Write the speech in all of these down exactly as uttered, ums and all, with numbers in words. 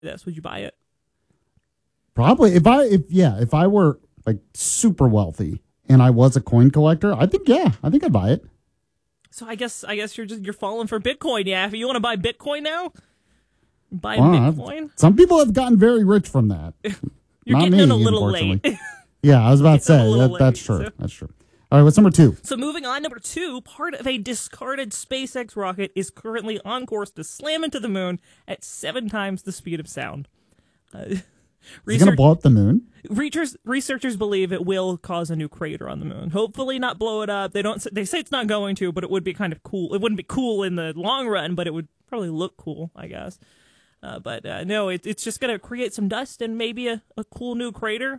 this, would you buy it? Probably. If I, if yeah, if I were like super wealthy and I was a coin collector, I think, yeah, I think I'd buy it. So I guess I guess you're just you're falling for Bitcoin, yeah. If you want to buy Bitcoin now, buy Well, Bitcoin. Some people have gotten very rich from that. You're Not getting me, in a little late. Yeah, I was about to say Getting a little that, that's late, true. so- That's true. All right, what's number two? So moving on, number two, part of a discarded SpaceX rocket is currently on course to slam into the moon at seven times the speed of sound. Uh, Is it research- going to blow up the moon? Researchers, researchers believe it will cause a new crater on the moon. Hopefully not blow it up. They don't. They say it's not going to, but it would be kind of cool. It wouldn't be cool in the long run, but it would probably look cool, I guess. Uh, but uh, no, it, it's just going to create some dust and maybe a, a cool new crater.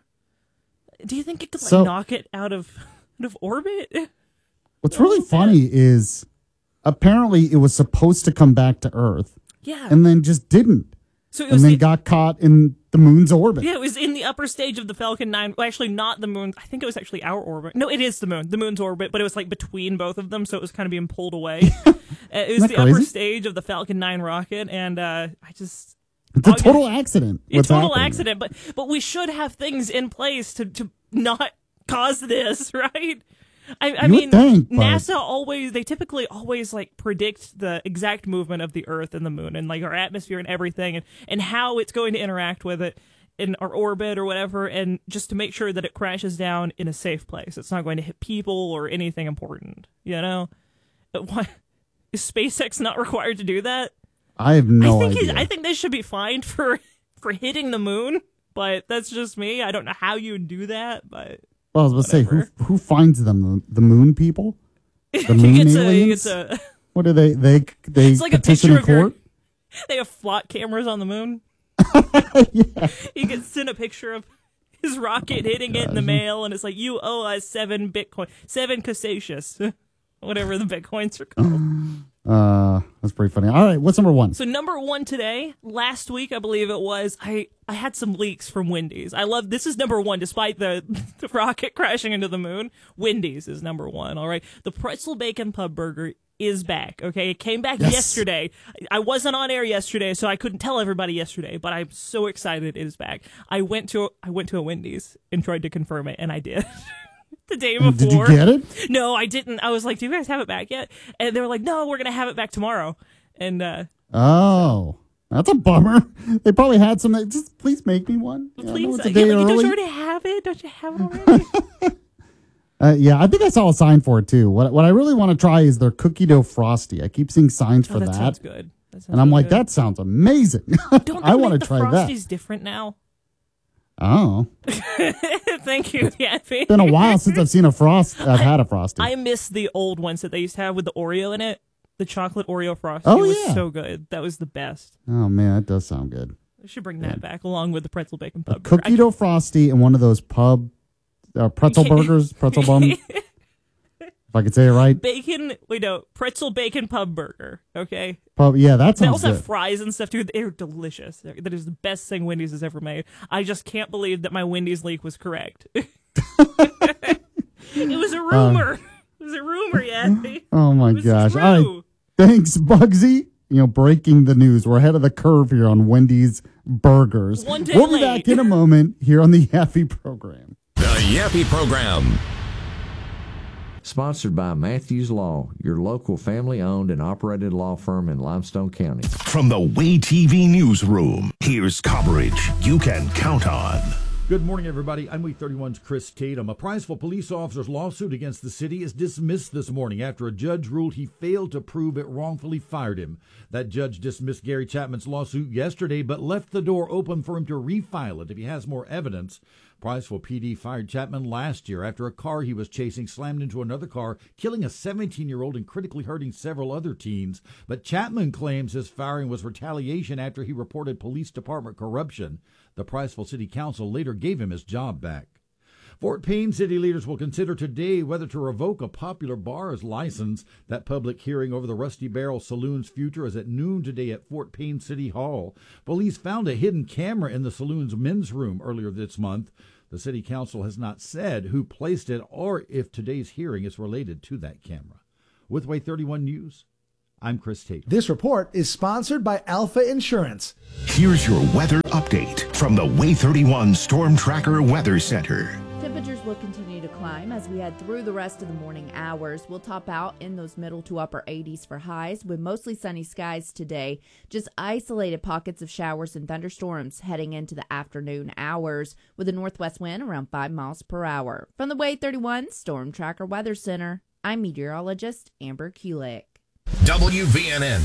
Do you think it could like, So- knock it out of out of orbit? What's really funny is apparently it was supposed to come back to Earth Yeah. and then just didn't. So it And was then the, got caught in the moon's orbit. yeah, it was in the upper stage of the Falcon nine. Well, actually, not the moon. I think it was actually our orbit. No, it is the moon. The moon's orbit, but it was like between both of them, so it was kind of being pulled away. Uh, it was Isn't the that upper crazy? stage of the Falcon nine rocket, and uh, I just It's a Oh, yeah. total accident. a what's total happening. accident. But but we should have things in place to to not cause this, right? I, I You would mean, think, but- NASA always, they typically always like predict the exact movement of the Earth and the moon and like our atmosphere and everything and, and how it's going to interact with it in our orbit or whatever. And just to make sure that it crashes down in a safe place. It's not going to hit people or anything important, you know? But why is SpaceX not required to do that? I have no I think idea. it, I think they should be fined for, for hitting the moon, but that's just me. I don't know how you would do that, but well, I was about to say, who, whatever. who finds them? The, the moon people? The he moon gets a, he aliens? gets a, What do they, they, they it's like a petition picture in of your, court? they have flock cameras on the moon. Yeah. He gets sent a picture of his rocket hitting it in the mail, and it's like, you owe us seven Bitcoin, seven Cassatius, whatever the Bitcoins are called. Uh, that's pretty funny. All right, what's number one? So number one today, last week I believe it was, I, I had some leaks from Wendy's. I love, this is number one despite the, the rocket crashing into the moon. Wendy's is number one, all right? The pretzel bacon pub burger is back, okay? It came back Yes. yesterday. I wasn't on air yesterday, so I couldn't tell everybody yesterday, but I'm so excited it is back. I went to I went to a Wendy's and tried to confirm it, and I did. The day before. Did you get it? No, I didn't. I was like, do you guys have it back yet? And they were like, no, we're going to have it back tomorrow. And uh, Oh, that's a bummer. They probably had some. Just please make me one. Yeah, I know please, it's a uh, day yeah, but don't early. you already have it? Don't you have it already? Uh, yeah, I think I saw a sign for it too. What what I really want to try is their cookie dough frosty. I keep seeing signs Oh, for that, that, sounds good. That sounds and I'm really like, good. that sounds amazing. Don't I they want make to the try that. Frosties different now? Oh, Thank you, Yappy. it's been a while since I've seen a frost. I've had a frosty. I miss the old ones that they used to have with the Oreo in it. The chocolate Oreo frosty Oh, was yeah. so good. That was the best. oh man, that does sound good. I should bring that back along with the pretzel bacon pub. burger. Cookie dough frosty and one of those pub uh, pretzel burgers, pretzel bun. If I could say it right, Bacon, wait, no, pretzel bacon pub burger, okay? pub. Yeah, that They sounds also good. have fries and stuff, too. They're delicious. They're, that is the best thing Wendy's has ever made. I just can't believe that my Wendy's leak was correct. It was a rumor. it was a rumor, Yappy. oh my It was gosh! true. All right, thanks, Bugsy. You know, breaking the news. We're ahead of the curve here on Wendy's burgers. One day we'll be late. back in a moment here on the Yappy program. The Yappy Program. Sponsored by Matthews Law, your local family-owned and operated law firm in Limestone County. From the Way T V newsroom, here's coverage you can count on. Good morning, everybody. I'm Week thirty-one's Chris Tatum. A Prizeville police officer's lawsuit against the city is dismissed this morning after a judge ruled he failed to prove it wrongfully fired him. That judge dismissed Gary Chapman's lawsuit yesterday, but left the door open for him to refile it if he has more evidence. Prizeville P D fired Chapman last year after a car he was chasing slammed into another car, killing a seventeen-year-old and critically hurting several other teens. But Chapman claims his firing was retaliation after he reported police department corruption. The Prizeville City Council later gave him his job back. Fort Payne city leaders will consider today whether to revoke a popular bar's license. That public hearing over the Rusty Barrel Saloon's future is at noon today at Fort Payne City Hall. Police found a hidden camera in the saloon's men's room earlier this month. The city council has not said who placed it or if today's hearing is related to that camera. With Way thirty-one News, I'm Chris Tate. This report is sponsored by Alpha Insurance. Here's your weather update from the Way thirty-one Storm Tracker Weather Center. Temperatures will continue to climb as we head through the rest of the morning hours. We'll top out in those middle to upper eighties for highs with mostly sunny skies today. Just isolated pockets of showers and thunderstorms heading into the afternoon hours with a northwest wind around five miles per hour. From the Way thirty-one Storm Tracker Weather Center, I'm meteorologist Amber Kulik. W V N N.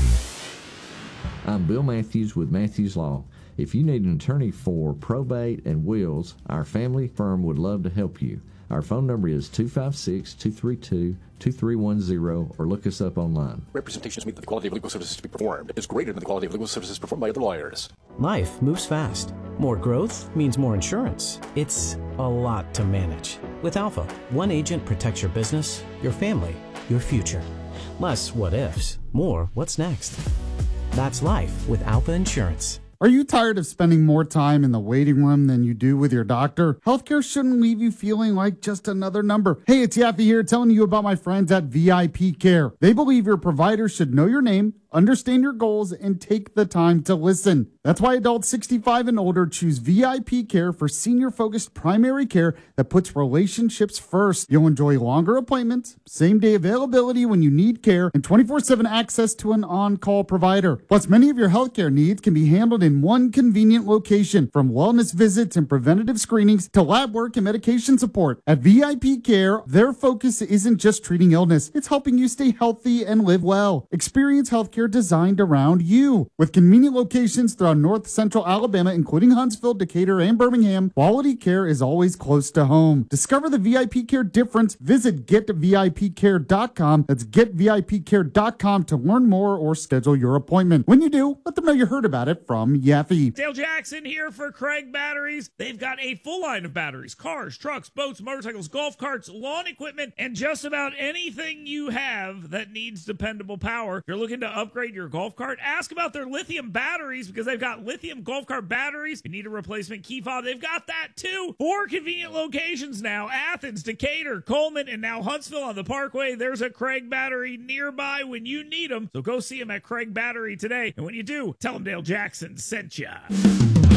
I'm Bill Matthews with Matthews Law. If you need an attorney for probate and wills, our family firm would love to help you. Our phone number is two five six, two three two, two three one zero or look us up online. Representations mean that the quality of legal services to be performed is greater than the quality of legal services performed by other lawyers. Life moves fast. More growth means more insurance. It's a lot to manage. With Alpha, one agent protects your business, your family, your future. Less what ifs, more what's next. That's life with Alpha Insurance. Are you tired of spending more time in the waiting room than you do with your doctor? Healthcare shouldn't leave you feeling like just another number. Hey, it's Yaffe here telling you about my friends at V I P Care. They believe your provider should know your name, understand your goals, and take the time to listen. That's why adults sixty-five and older choose V I P Care for senior-focused primary care that puts relationships first. You'll enjoy longer appointments, same-day availability when you need care, and twenty-four seven access to an on-call provider. Plus, many of your healthcare needs can be handled in one convenient location, from wellness visits and preventative screenings to lab work and medication support. At V I P Care, their focus isn't just treating illness, it's helping you stay healthy and live well. Experience healthcare designed around you. With convenient locations throughout North Central Alabama, including Huntsville, Decatur, and Birmingham, quality care is always close to home. Discover the V I P Care difference. Visit get V I P care dot com. That's get V I P care dot com to learn more or schedule your appointment. When you do, let them know you heard about it from Yaffe. Dale Jackson here for Craig Batteries. They've got a full line of batteries, cars, trucks, boats, motorcycles, golf carts, lawn equipment, and just about anything you have that needs dependable power. If you're looking to upgrade your golf cart, ask about their lithium batteries because they've got lithium golf cart batteries. If you need a replacement key fob, they've got that too. Four convenient locations now: Athens, Decatur, Coleman, and now Huntsville on the Parkway. There's a Craig Battery nearby when you need them. So go see them at Craig Battery today. And when you do, tell them Dale Jackson sent ya.